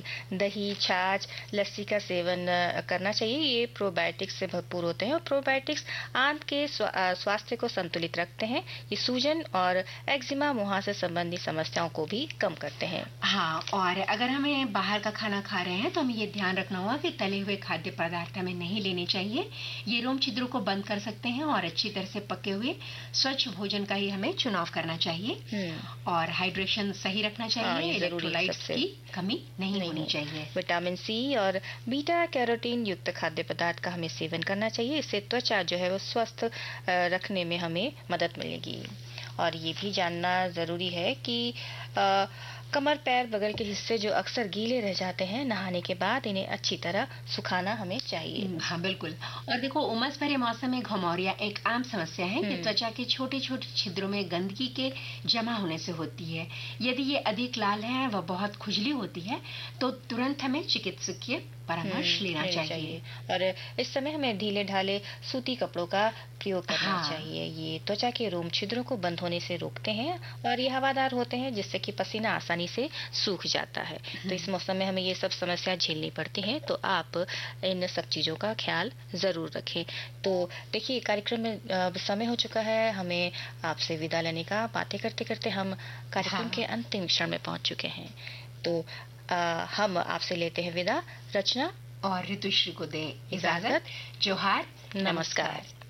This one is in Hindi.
दही, छाछ, लस्सी का सेवन करना चाहिए। ये प्रोबायोटिक्स से भरपूर होते हैं और प्रोबायोटिक्स आंत के स्वास्थ्य को संतुलित रखते हैं। ये सूजन और एक्जिमा, मुहासे से संबंधित समस्याओं को भी कम करते हैं। हाँ, और अगर हमें बाहर का खाना खा रहे हैं तो हमें ये ध्यान रखना होगा कि तले हुए खाद्य पदार्थ हमें नहीं लेने चाहिए। ये रोम छिद्रों को बंद कर सकते हैं और अच्छी तरह से पके हुए स्वच्छ भोजन का ही हमें चुनाव करना चाहिए। और हाइड्रेशन सही रखना चाहिए। इलेक्ट्रोलाइट्स की कमी नहीं होनी चाहिए। विटामिन सी और बीटा कैरोटीन युक्त खाद्य पदार्थ का हमें सेवन करना चाहिए। इससे त्वचा जो है वो स्वस्थ रखने में हमें मदद मिलेगी। और ये भी जानना ज़रूरी है कि कमर, पैर, बगल के हिस्से जो अक्सर गीले रह जाते हैं, नहाने के बाद इन्हें अच्छी तरह सुखाना हमें चाहिए। हाँ, बिल्कुल। और देखो, उमस भरे मौसम में घमौरिया एक आम समस्या है कि त्वचा के छोटे छोटे छिद्रों में गंदगी के जमा होने से होती है। यदि ये अधिक लाल है व बहुत खुजली होती है तो तुरंत हमें चिकित्सकीय परामर्श लेना चाहिए। और इस समय हमें ढीले ढाले सूती कपड़ों का प्रयोग करना चाहिए। ये त्वचा के रोम छिद्रों को बंद होने से रोकते हैं और ये हवादार होते हैं, जिससे कि पसीना आसानी से सूख जाता है। तो इस मौसम में हमें ये सब समस्या झेलनी पड़ती हैं, तो आप इन सब चीज़ों का ख्याल ज़रूर रखें। तो देखिए, कार्यक्रम में समय हो चुका है हमें आपसे विदा लेने का। बातें करते करते हम कार्यक्रम के अंतिम क्षण में पहुंच चुके हैं। तो हम आपसे लेते हैं विदा। रचना और ऋतुश्री को दें इजाजत। जोहार, नमस्कार।